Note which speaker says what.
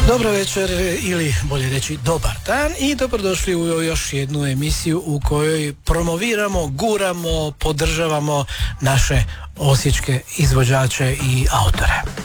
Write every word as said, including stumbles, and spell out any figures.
Speaker 1: Dobro večer ili bolje reći dobar dan i dobrodošli u još jednu emisiju u kojoj promoviramo, guramo, podržavamo naše osječke izvođače i autore.